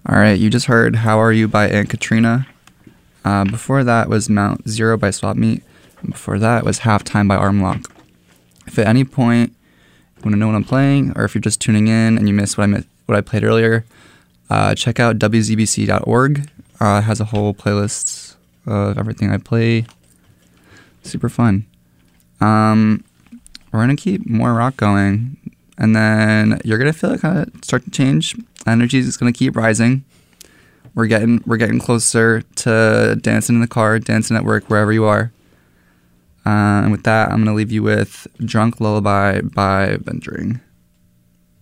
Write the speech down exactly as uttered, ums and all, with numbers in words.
All right, you just heard How Are You by Aunt Katrina. Uh, before that was Mount Zero by Swap Meet. And before that was Halftime by Armlock. If at any point you want to know what I'm playing, or if you're just tuning in and you missed what I, mi- what I played earlier, uh, check out w z b c dot org. Uh, it has a whole playlist of everything I play. Super fun. Um, we're going to keep more rock going. And then you're going to feel it kind of start to change. Energy is going to keep rising. We're getting we're getting closer to dancing in the car, dancing at work, wherever you are. Uh, and with that, I'm going to leave you with Drunk Lullaby by Venturing.